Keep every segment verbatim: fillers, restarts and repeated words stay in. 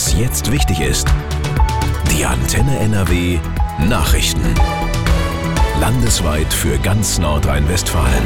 Was jetzt wichtig ist. Die Antenne N R W Nachrichten. Landesweit für ganz Nordrhein-Westfalen.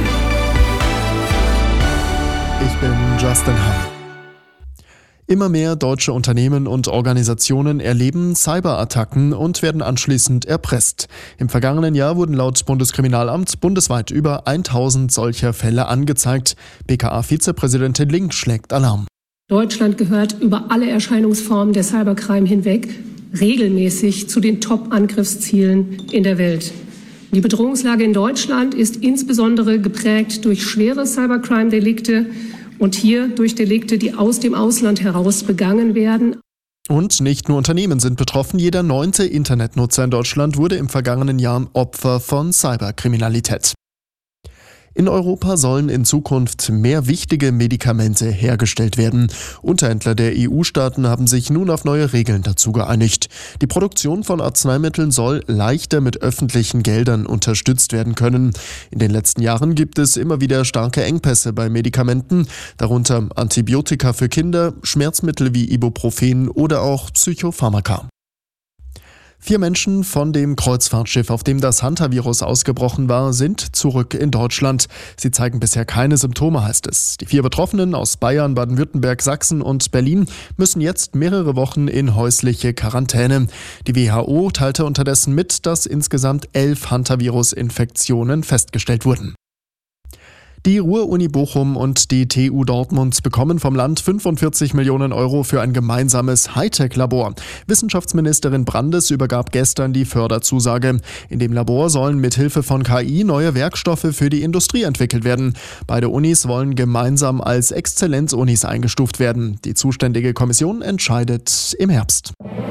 Ich bin Justin Hahn. Immer mehr deutsche Unternehmen und Organisationen erleben Cyberattacken und werden anschließend erpresst. Im vergangenen Jahr wurden laut Bundeskriminalamt bundesweit über tausend solcher Fälle angezeigt. B K A-Vizepräsidentin Link schlägt Alarm. Deutschland gehört über alle Erscheinungsformen der Cybercrime hinweg regelmäßig zu den Top-Angriffszielen in der Welt. Die Bedrohungslage in Deutschland ist insbesondere geprägt durch schwere Cybercrime-Delikte und hier durch Delikte, die aus dem Ausland heraus begangen werden. Und nicht nur Unternehmen sind betroffen. Jeder neunte Internetnutzer in Deutschland wurde im vergangenen Jahr Opfer von Cyberkriminalität. In Europa sollen in Zukunft mehr wichtige Medikamente hergestellt werden. Unterhändler der E U-Staaten haben sich nun auf neue Regeln dazu geeinigt. Die Produktion von Arzneimitteln soll leichter mit öffentlichen Geldern unterstützt werden können. In den letzten Jahren gibt es immer wieder starke Engpässe bei Medikamenten, darunter Antibiotika für Kinder, Schmerzmittel wie Ibuprofen oder auch Psychopharmaka. Vier Menschen von dem Kreuzfahrtschiff, auf dem das Hantavirus ausgebrochen war, sind zurück in Deutschland. Sie zeigen bisher keine Symptome, heißt es. Die vier Betroffenen aus Bayern, Baden-Württemberg, Sachsen und Berlin müssen jetzt mehrere Wochen in häusliche Quarantäne. Die W H O teilte unterdessen mit, dass insgesamt elf Hantavirus-Infektionen festgestellt wurden. Die Ruhr-Uni Bochum und die T U Dortmund bekommen vom Land fünfundvierzig Millionen Euro für ein gemeinsames Hightech-Labor. Wissenschaftsministerin Brandes übergab gestern die Förderzusage. In dem Labor sollen mithilfe von K I neue Werkstoffe für die Industrie entwickelt werden. Beide Unis wollen gemeinsam als Exzellenzunis eingestuft werden. Die zuständige Kommission entscheidet im Herbst.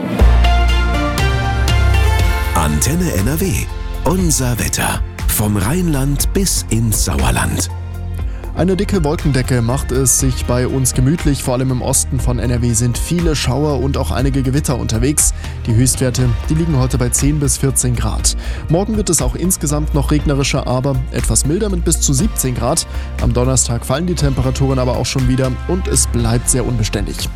Antenne N R W. Unser Wetter. Vom Rheinland bis ins Sauerland. Eine dicke Wolkendecke macht es sich bei uns gemütlich. Vor allem im Osten von N R W sind viele Schauer und auch einige Gewitter unterwegs. Die Höchstwerte, die liegen heute bei zehn bis vierzehn Grad. Morgen wird es auch insgesamt noch regnerischer, aber etwas milder mit bis zu siebzehn Grad. Am Donnerstag fallen die Temperaturen aber auch schon wieder und es bleibt sehr unbeständig.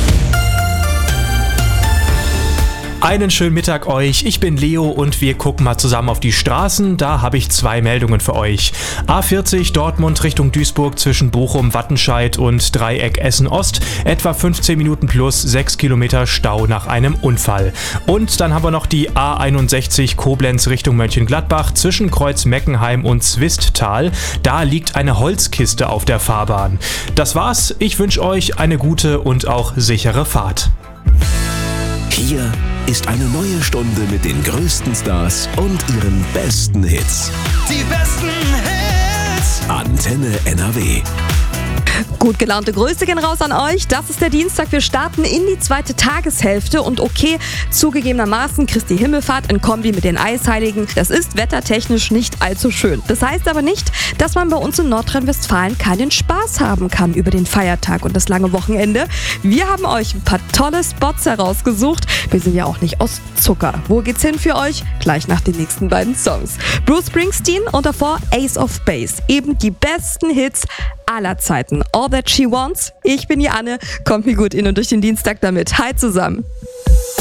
Einen schönen Mittag euch, ich bin Leo und wir gucken mal zusammen auf die Straßen. Da habe ich zwei Meldungen für euch. A vierzig Dortmund Richtung Duisburg zwischen Bochum, Wattenscheid und Dreieck Essen-Ost. Etwa fünfzehn Minuten plus sechs Kilometer Stau nach einem Unfall. Und dann haben wir noch die A einundsechzig Koblenz Richtung Mönchengladbach zwischen Kreuz Meckenheim und Zwisttal. Da liegt eine Holzkiste auf der Fahrbahn. Das war's, ich wünsche euch eine gute und auch sichere Fahrt. Hier ist eine neue Stunde mit den größten Stars und ihren besten Hits. Die besten Hits! Antenne N R W. Gut gelaunte Grüße gehen raus an euch. Das ist der Dienstag. Wir starten in die zweite Tageshälfte. Und okay, zugegebenermaßen Christi Himmelfahrt in Kombi mit den Eisheiligen. Das ist wettertechnisch nicht allzu schön. Das heißt aber nicht, dass man bei uns in Nordrhein-Westfalen keinen Spaß haben kann über den Feiertag und das lange Wochenende. Wir haben euch ein paar tolle Spots herausgesucht. Wir sind ja auch nicht aus Zucker. Wo geht's hin für euch? Gleich nach den nächsten beiden Songs. Bruce Springsteen und davor Ace of Base. Eben die besten Hits aller Zeiten. All That She Wants. Ich bin die Anne. Kommt mir gut in und durch den Dienstag damit. Hi zusammen.